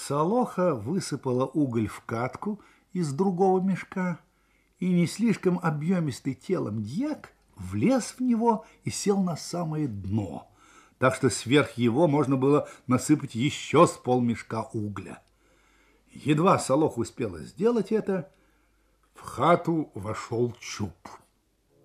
Солоха высыпала уголь в катку из другого мешка, и не слишком объемистый телом дьяк влез в него и сел на самое дно, так что сверх его можно было насыпать еще с полмешка угля. Едва Солоха успела сделать это, в хату вошел Чуб.